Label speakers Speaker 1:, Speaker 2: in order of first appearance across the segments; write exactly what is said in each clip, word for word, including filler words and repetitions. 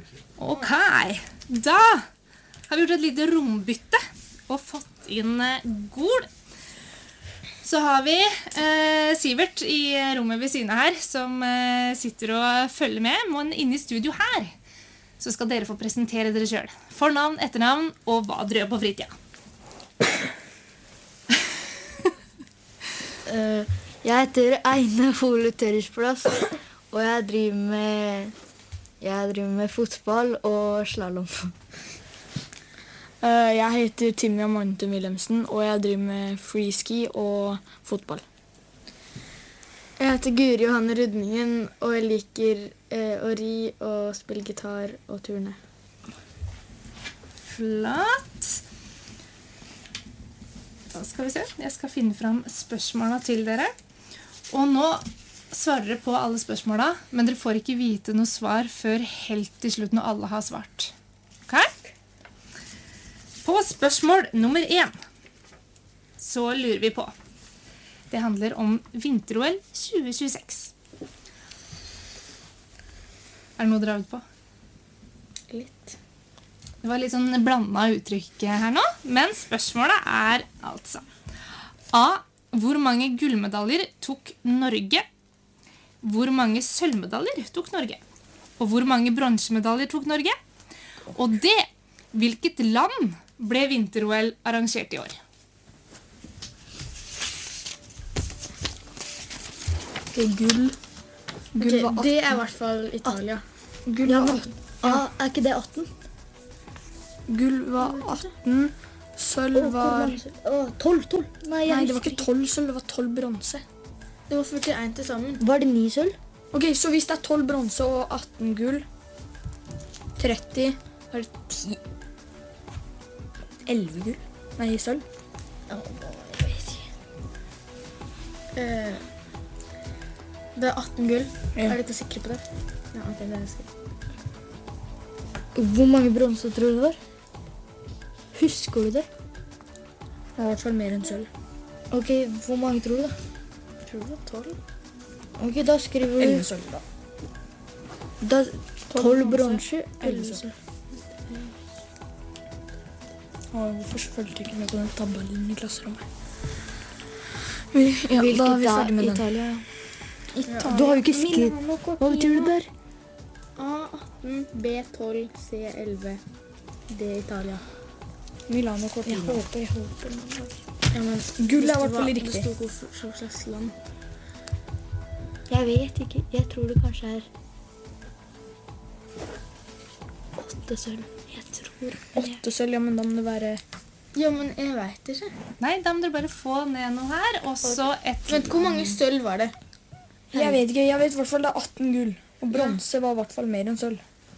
Speaker 1: Ok, da har vi gjort et lite rombytte og fått inn Gol. Så har vi eh, Sivert i rommet ved siden her, som eh, sitter og følger med, men inne i studio her, så skal dere få presentere dere selv. Fornavn, etternavn, og hva dere gjør på fritida.
Speaker 2: uh, jeg heter Eine Hole Tørresplass, og jeg driver med, jeg driver med fotball og slalom.
Speaker 3: Uh, jeg heter Timmy Amante Wilhelmsen, og jeg driver med freeski og fotball.
Speaker 4: Jeg heter Guri Johanne Rudningen, og jeg liker eh, å ri og spille gitar og turne.
Speaker 1: Flott. Da skal vi se. Jeg skal finne fram spørsmålene til dere. Og nå svarer dere på alle spørsmålene, men dere får ikke vite noe svar før helt til slutt når alle har svart. Ok? På spørsmål nummer én så lurer vi på. Det handler om vinter-O L tjue tjueseks. Er det noe dere har øvd på?
Speaker 4: Litt.
Speaker 1: Det var litt sånn blandet uttrykk her nå, men spørsmålet er altså A. Hvor mange gullmedaljer tok Norge? Hvor mange sølvmedaljer tok Norge? Og hvor mange bronsemedaljer tok Norge? Og D. Hvilket land ble vinter-O L arrangert i år?
Speaker 3: Okay, gull. Gull
Speaker 4: Okay,
Speaker 3: var atten.
Speaker 4: det er i hvert fall Italia.
Speaker 3: Gull
Speaker 2: Ja,
Speaker 3: var
Speaker 2: men,
Speaker 3: atten.
Speaker 2: ah, er ikke det atten?
Speaker 3: Gull var atten. Sølv var...
Speaker 2: tolv, tolv. Nei, jeg
Speaker 3: Nei, det var
Speaker 2: husker
Speaker 3: ikke tolv sølv, det var tolv bronse.
Speaker 4: Det var førtien til sammen.
Speaker 2: Var det ni sølv?
Speaker 3: Ok, så hvis det er tolv bronse og atten gull, tretti, er det ti... elleve gull? Nei, sølv.
Speaker 2: Ja, jeg vet ikke.
Speaker 4: Eh, det er atten gull.
Speaker 3: Ja.
Speaker 4: Er dere sikre på det? Ja, ok, det er jeg sikker.
Speaker 2: Hvor mange bronser tror du det var? Husker du det?
Speaker 3: Det var i hvert fall mer enn sølv.
Speaker 2: Ok, hvor mange tror du da?
Speaker 4: Jeg tror det var tolv.
Speaker 2: Ok, da skriver
Speaker 3: elleve
Speaker 2: du...
Speaker 3: sølv, da.
Speaker 2: Da, tolv bronser,
Speaker 3: elleve
Speaker 2: elleve
Speaker 3: sølv.
Speaker 2: sølv.
Speaker 3: Og hvorfor følte du ikke med på den tabellen i klasserommet? Ja, da er vi
Speaker 2: Hvilket
Speaker 3: ferdig med
Speaker 2: da?
Speaker 3: den.
Speaker 2: Italia, ja.
Speaker 4: Italia.
Speaker 2: Du har jo ikke skrevet... Hva betyr det der?
Speaker 4: A atten, B tolv, C elleve, D Italia.
Speaker 3: Milano
Speaker 2: Jeg
Speaker 3: Cortina.
Speaker 2: håper, jeg håper.
Speaker 4: Ja, men
Speaker 3: Gull er i
Speaker 4: det
Speaker 3: hvert fall
Speaker 4: var-
Speaker 3: riktig.
Speaker 4: Det stod hvor hva slags land.
Speaker 2: Jeg vet ikke. Jeg tror det kanskje er... Åtte sølv. Jeg tror...
Speaker 3: Åtte sølv, ja, men da må det være...
Speaker 4: Ja, men jeg vet ikke.
Speaker 1: Nei, da må dere bare få ned noe her, og så et...
Speaker 4: Vent, hvor mange sølv var det?
Speaker 3: Jeg vet ikke, jeg vet i hvert fall det er atten gull. Og bronse var i hvert fall mer enn sølv.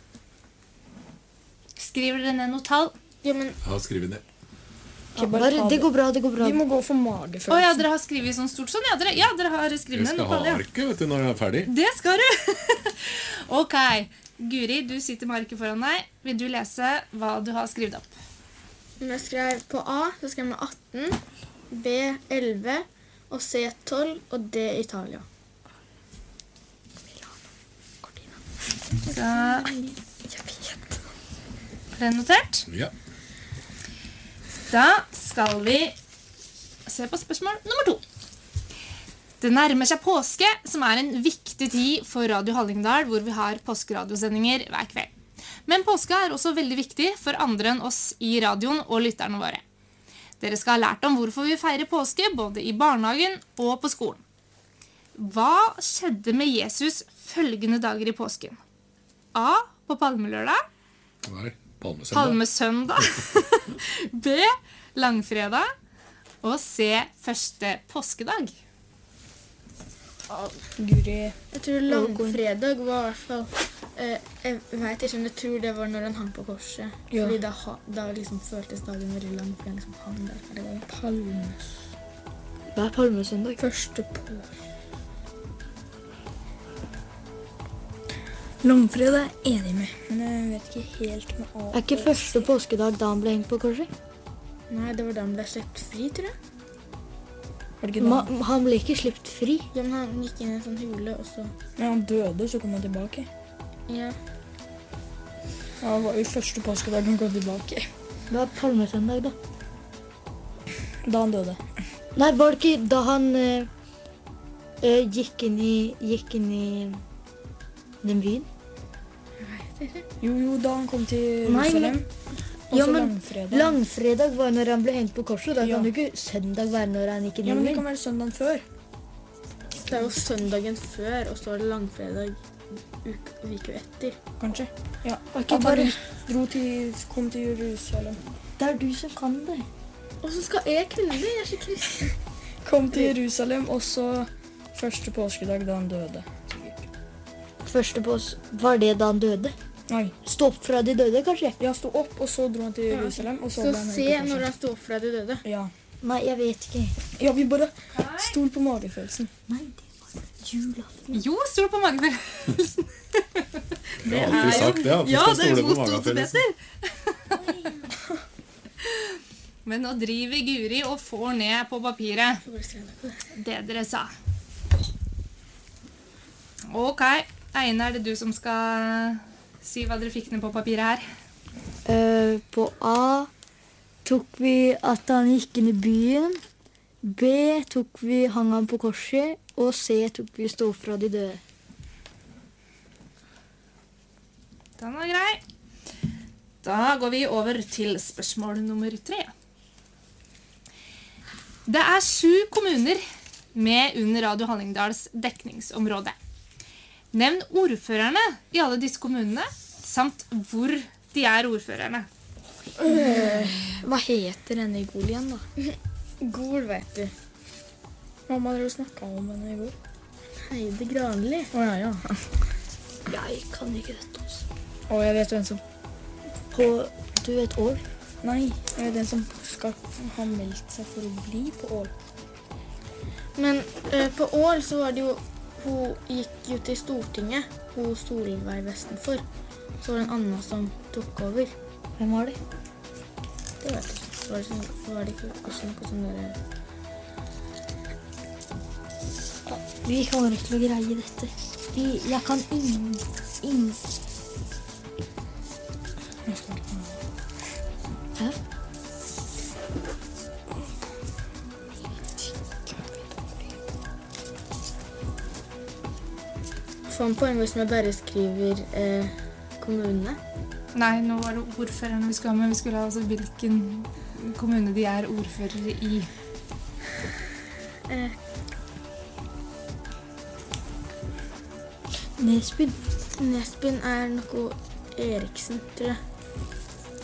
Speaker 1: Skriver dere ned noe tall?
Speaker 4: Ja, men
Speaker 5: Ja, skriv ned.
Speaker 3: Ikke bare
Speaker 2: Bare,
Speaker 3: ta
Speaker 2: det går bra, det går bra.
Speaker 3: Vi må gå for
Speaker 1: Å ja,
Speaker 3: magefølelsen.
Speaker 1: dere har skrivet sånn stort sånn. Ja, dere, ja, dere har skrevet
Speaker 5: Jeg
Speaker 1: ned
Speaker 5: skal
Speaker 1: noe
Speaker 5: ha
Speaker 1: tall, ja.
Speaker 5: arket, vet du, når jeg er ferdig.
Speaker 1: Det skal du. Ok, Guri, du sitter med arket foran deg. Vil du lese hva du har skrevet opp?
Speaker 4: jeg skrev på A, så skrev jeg atten, B elleve, og C tolv, og D Italia.
Speaker 1: Så, er det notert?
Speaker 5: Ja.
Speaker 1: Da skal vi se på spørsmål nummer to. Det nærmer seg påske, som er en viktig tid for Radio Hallingdal, hvor vi har påskeradiosendinger hver kveld. Men påske er også veldig viktig for andre enn oss i radioen og lytterne våre. Dere skal ha lært om hvorfor vi feirer påske, både i barnehagen og på skolen. Hva skjedde med Jesus følgende dager i påsken? A. På palmelørdag.
Speaker 5: Nei, palmesøndag.
Speaker 1: Palmesøndag. B. Langfredag. Og C. Første påskedag.
Speaker 3: Guri.
Speaker 4: Jeg tror langfredag var i hvert fall... Eh, jeg vet ikke, men jeg tror det var når han hang på korset.
Speaker 3: Ja.
Speaker 4: Fordi da, ha- da liksom føltes dagen veldig lang, for han liksom hang der hele dagen.
Speaker 3: Palmes.
Speaker 2: Hva er palmesøndag?
Speaker 3: Første på. Langfredag er jeg enig med, men jeg vet ikke helt med A.
Speaker 2: Er ikke første påskedag da han ble hengt på korset?
Speaker 4: Nei, det var da han ble slept fri, tror jeg.
Speaker 3: Var det ikke
Speaker 2: Ma
Speaker 3: da?
Speaker 2: han ble ikke slipt fri.
Speaker 4: Ja, men han gikk inn i en sånn hule, og så...
Speaker 3: Ja, han døde, så kom han tilbake.
Speaker 4: Ja.
Speaker 3: Ja, var jo første påskedag han kom tilbake.
Speaker 2: Det var palmesøndag, da.
Speaker 3: Da han døde.
Speaker 2: Nei, var det ikke da han eh, eh, gikk inn i Gikk inn i den byen?
Speaker 3: Jo, jo, da han kom til
Speaker 2: Nei,
Speaker 3: Jerusalem. Og
Speaker 2: Ja,
Speaker 3: så
Speaker 2: men
Speaker 3: langfredag.
Speaker 2: langfredag var når han ble hengt på korset. Da
Speaker 3: Ja.
Speaker 2: kan det ikke søndag være når han gikk inn
Speaker 3: Ja,
Speaker 2: i
Speaker 3: men det
Speaker 2: byen.
Speaker 3: kan være søndagen før.
Speaker 4: Det er jo søndagen før, og så er det langfredag uke, uke etter.
Speaker 3: Kanskje. Ja.
Speaker 2: Var ikke
Speaker 3: At
Speaker 2: bare
Speaker 3: han dro til, kom til Jerusalem.
Speaker 2: Det er du som kan det.
Speaker 4: Og så skal jeg kunne det, jeg er så kristen.
Speaker 3: Kom til Jerusalem, og så første påskedag da han døde. Sikkert.
Speaker 2: Første pås Var det da han døde?
Speaker 3: Nei.
Speaker 2: Stå opp fra de døde, kanskje?
Speaker 3: Ja, sto opp, og så dro han til Jerusalem, og så,
Speaker 4: Så
Speaker 3: ble han
Speaker 4: se
Speaker 3: hengt på
Speaker 4: når
Speaker 3: korset.
Speaker 4: han står opp fra de døde.
Speaker 3: Ja.
Speaker 2: Nei, jeg vet ikke.
Speaker 3: Ja, vi bare stol på magefølelsen.
Speaker 2: Nei, det var julaften.
Speaker 1: Jo, stol på magefølelsen.
Speaker 5: Jeg har alltid sagt det, at du
Speaker 1: Ja,
Speaker 5: skal
Speaker 1: det er
Speaker 5: stole
Speaker 1: god
Speaker 5: på
Speaker 1: stol til
Speaker 5: magefølelsen.
Speaker 1: Peter. Men nå driver Guri og får ned på papiret det dere sa. Ok, Einar, er det du som skal si hva dere fikk ned på papiret her?
Speaker 2: Eh, på A tok vi at han gikk inn i byen. B tok vi hang han på korset. Og C tok vi stå opp fra de døde.
Speaker 1: Den var grei. Da går vi over til spørsmål nummer tre. Det er sju kommuner med under Radio Hallingdals dekningsområde. Nevn ordførerne i alle disse kommunene, samt hvor de er ordførerne.
Speaker 3: Hva heter denne i Gol igjen, da?
Speaker 4: Gol, vet du.
Speaker 3: Mamma dere snakket om henne i går.
Speaker 4: Heide Granli.
Speaker 3: Å, ja, ja.
Speaker 2: Jeg kan ikke dette. Altså.
Speaker 3: Og jeg vet hvem som...
Speaker 2: På Du vet Ål?
Speaker 3: Nei, jeg vet den som skal ha meldt seg for å bli på Ål.
Speaker 4: Men eh, på Ål så var det jo, hun gikk jo til Stortinget, hun Solveig Vestenfor. Så var det en annen som tok over.
Speaker 2: Hvem var det?
Speaker 4: Det vet jeg ikke. Var det, sånn, var det ikke også noe sånn der...
Speaker 2: Vi kommer ikke til å greie dette. Vi, jeg kan ingen... ingen... Hæ?
Speaker 4: Få en poeng hvis vi bare skriver eh, kommunene.
Speaker 1: Nei, nå var det ordførerne vi skulle ha med. Vi skulle ha altså hvilken kommune de er ordførere i.
Speaker 4: Eh,
Speaker 2: Nesbyen.
Speaker 4: Nesbyen er noe Eriksen, tror jeg.